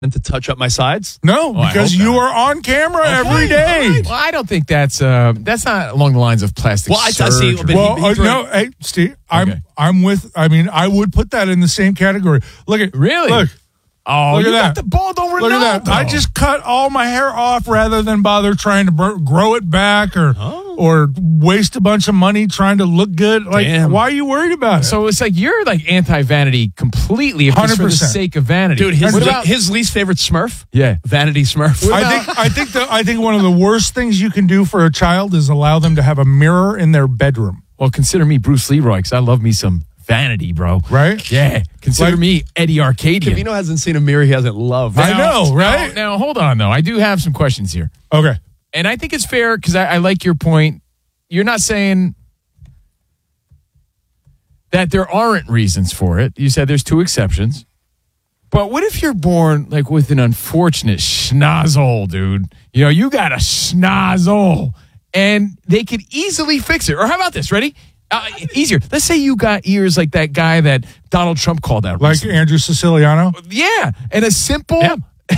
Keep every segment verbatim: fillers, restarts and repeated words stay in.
to touch up my sides? No, Oh, because you are on camera okay. every day. Well, I don't think that's uh, that's not along the lines of plastic well, I, surgery. I see. But well, he, he uh, no, hey, Steve, I'm okay. I'm with. I mean, I would put that in the same category. Look at really. Look, oh, look you at got that. the bald over. Look Ronaldo. at that. I just cut all my hair off rather than bother trying to br- grow it back or oh. or waste a bunch of money trying to look good. Like, Damn. why are you worried about it? So it's like you're like anti-vanity completely, if it's for the sake of vanity, dude. His, what about, his least favorite Smurf, yeah, vanity Smurf. I think I think the, I think one of the worst things you can do for a child is allow them to have a mirror in their bedroom. Well, consider me Bruce Leroy because I love me some vanity, bro. Right? Yeah. Consider like, me Eddie Arcadian. Covino hasn't seen a mirror he hasn't loved. I know, right? Now, now, hold on, though. I do have some questions here. Okay. And I think it's fair because I, I like your point. You're not saying that there aren't reasons for it. You said there's two exceptions. But what if you're born like with an unfortunate schnozzle, dude? You know, you got a schnozzle and they could easily fix it. Or how about this? Ready? Uh, easier. Let's say you got ears like that guy that Donald Trump called out. Like recently. Andrew Siciliano? Yeah. And a simple yeah.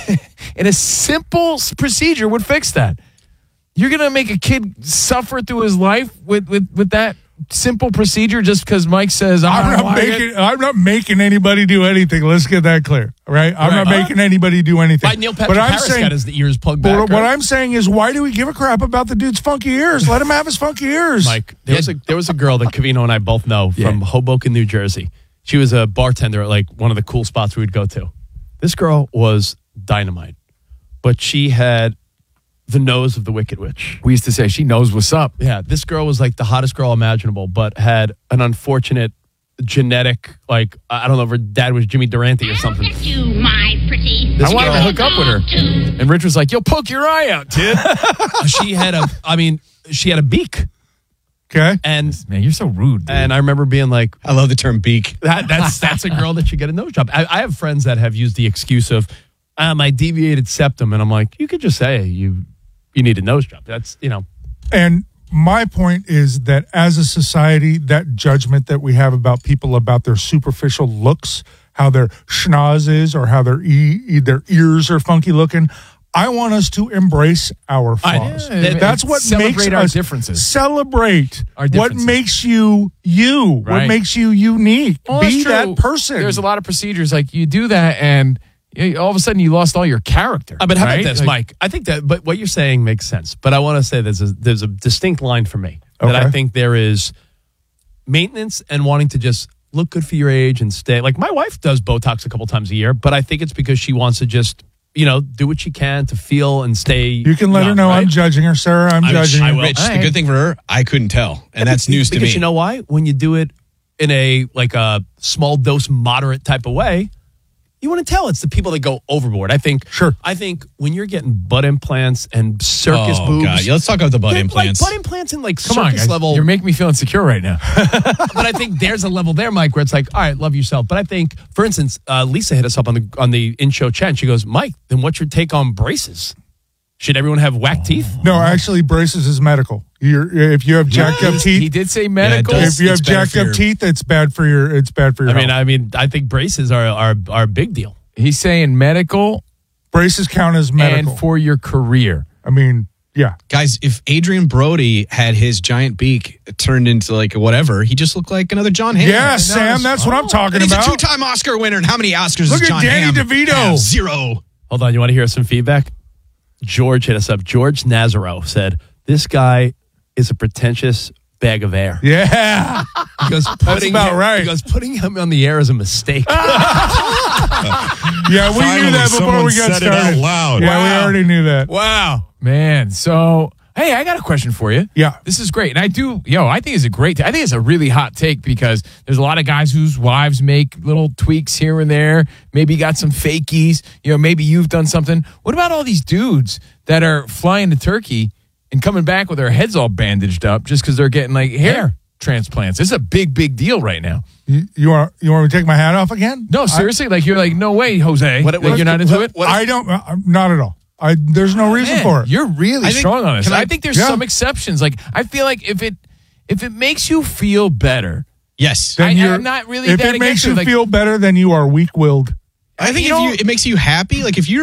and a simple procedure would fix that. You're going to make a kid suffer through his life with, with, with that simple procedure just because Mike says, I'm not like making it. I'm not making anybody do anything. Let's get that clear. Right? I'm right. not making anybody do anything. Like Neil Patrick but I'm Harris saying, got his ears plugged but back. What right? I'm saying is, why do we give a crap about the dude's funky ears? Let him have his funky ears. Mike, there was a there was a girl that Covino and I both know from Yeah. Hoboken, New Jersey. She was a bartender at like one of the cool spots we would go to. This girl was dynamite, but she had the nose of the Wicked Witch. We used to say she knows what's up. Yeah, this girl was like the hottest girl imaginable, but had an unfortunate genetic, like, I don't know if her dad was Jimmy Durante or something. You, my pretty. I wanted to hook up with her. And Rich was like, yo, poke your eye out, kid. She had a, I mean, she had a beak. Okay. And man, you're so rude, dude. And I remember being like, I love the term beak. That, that's that's a girl that should get a nose job. I, I have friends that have used the excuse of, ah, my deviated septum. And I'm like, you could just say you you need a nose job. That's, you know. And my point is that as a society, that judgment that we have about people about their superficial looks, how their schnoz is or how their e- their ears are funky looking, I want us to embrace our flaws. I, yeah, That's what celebrate makes our us differences. Celebrate our differences. What makes you you. Right. What makes you unique. Well, Be that's true. that person. There's a lot of procedures like you do that and you, all of a sudden you lost all your character. Uh, but how right? about this, like, Mike? I think that, but what you're saying makes sense. But I want to say there's a, there's a distinct line for me that Okay. I think there is maintenance and wanting to just look good for your age and stay. Like my wife does Botox a couple times a year, but I think it's because she wants to just, you know, do what she can to feel and stay. You can let young, her know right? I'm judging her, Sarah. I'm I, judging I her. will. Rich, Right. the good thing for her, I couldn't tell. And that's news to me. Because you know why? When you do it in a like a small dose, moderate type of way, you want to tell it's the people that go overboard. I think. Sure. I think when you're getting butt implants and circus oh, boobs. God. Yeah, let's talk about the butt Like, implants. Like butt implants and like come circus on, guys. level. You're making me feel insecure right now. But I think there's a level there, Mike, where it's like, all right, love yourself. But I think, for instance, uh, Lisa hit us up on the on the in-show chat. And she goes, Mike, then what's your take on braces? Should everyone have whack teeth? No, actually, braces is medical. You're, if you have jacked Yeah, up he's- teeth, He did say medical. does. if you have It's better jacked for up your- teeth, it's bad for your. It's bad for your. I mean, health. I mean, I think braces are are, are a big deal. He's saying medical braces count as medical. and for your career. I mean, yeah. Guys, if Adrian Brody had his giant beak turned into like whatever, he just looked like another John Hamm. Yeah, Sam, that's what I'm talking And he's about. a two-time Oscar winner. And how many Oscars Look does at John Danny Hamm DeVito. have? Zero. Hold on, you want to hear some feedback? George hit us up. George Nazaro said, this guy is a pretentious bag of air. Yeah. He goes, putting about him, right. He goes, putting him on the air is a mistake. Yeah, we Finally, knew that before someone we got said it started. out loud. Yeah, Wow. we already knew that. Wow. Man, so, hey, I got a question for you. Yeah. This is great. And I do, yo, I think it's a great, I think it's a really hot take because there's a lot of guys whose wives make little tweaks here and there. Maybe got some fakies. You know, maybe you've done something. What about all these dudes that are flying to Turkey and coming back with their heads all bandaged up just because they're getting like hair transplants? It's a big, big deal right now. You, you want you want me to take my hat off again? No, seriously, like you're like, no way, Jose. What- like, what- you're not into what- it? what- I don't. Uh, not at all. I there's no reason Man, for it. You're really I think- strong on this. can I, I- think there's yeah. some exceptions. Like I feel like if it if it makes you feel better, Yes. Then I- you're- I'm not really If that it makes against it, you like- feel better, then you are weak-willed. I think You if know- you, it makes you happy. Like if you're